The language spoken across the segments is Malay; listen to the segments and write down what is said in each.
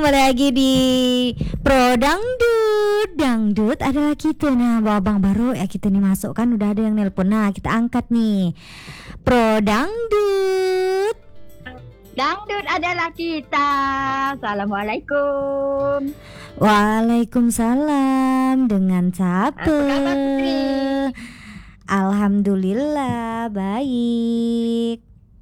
Kembali lagi di Pro Dangdut. Dangdut adalah kita bawa abang baru ya, kita nih masuk kan udah ada yang nelpon. Nah, kita angkat nih. Pro Dangdut. Dangdut adalah kita. Assalamualaikum. Waalaikumsalam. Dengan siapa? Apa kabar, Putri? Alhamdulillah baik.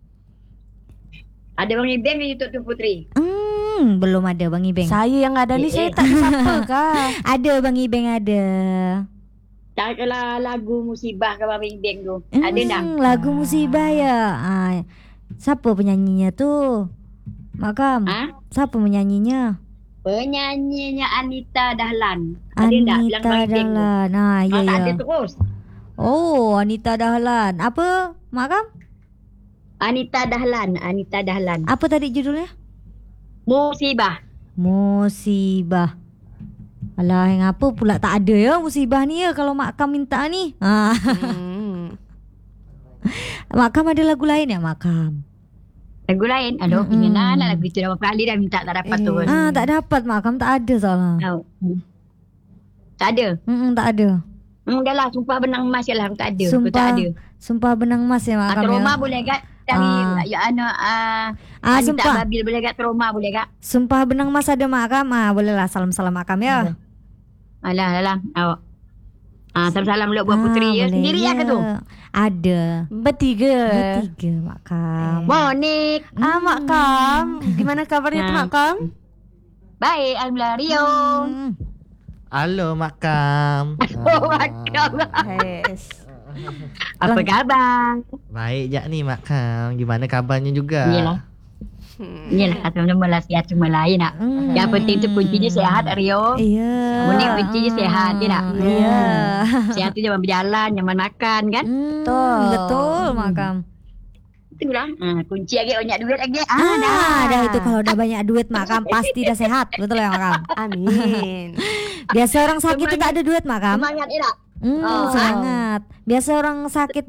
Ada Bang Ibeng di YouTube tu, Putri? Belum ada Bang Ibeng. Saya yang ada ni saya tak siapa kah? Ada Bang Ibeng ada. Carilah lagu musibah ke Bang Ibeng tu. Ada tak? Lagu musibah ya. Siapa penyanyinya tu? Makam. Siapa menyanyinya? Penyanyinya Anita Dahlan. Ada tak? Bilang Anita Bang Ibeng tu. Dahlan. Ya Tak ya. ada terus. Oh, Anita Dahlan. Apa Makam? Anita Dahlan. Apa tadi judulnya? Musibah. Musibah. Alah, yang apa pula tak ada ya musibah ni ya kalau Makam minta ni. Makam ada lagu lain ya Makam? Lagu lain? Aduh, nak lagu itu dah berapa kali dah minta tak dapat tu. Tak dapat Makam, tak ada soalnya. Tak ada? Tak ada. Dah lah, sumpah benang emas je lah. Tak ada. Tak ada. Sumpah benang emas ya Makam ya. Trauma boleh kat? Cari Anita sumpah. Babil boleh kat? Trauma boleh kat? Sumpah benang emas ada Makam. Boleh lah, salam-salam Makam ya. Alah. Awak. Salam-salam dulu buat Putri ya. Sendiri ya ke tu? Ada. Bertiga Makam. Monik. Makam. Gimana kabarnya tu Makam? Baik, Alhamdulillah. Rio. Halo Makam. Makam. Yes. Apa khabar? Baik jak ni Makam. Gimana kabarnya juga? Yelah, nama lah sihat semua lain nak. Yang penting tu kuncinya sehat, Rio. Iya. Monik kuncinya sehat je nak. Iya. Sehat tu jangan berjalan, jangan makan kan? Betul Makam. Itulah. Kunci lagi banyak duit lagi. Dah itu kalau dah banyak duit Makam pasti dah sehat. Betul ya Makam? Amin. Biasa orang sakit tu tak ada duit Makam. Semangat je nak. Sangat. Biasa orang sakit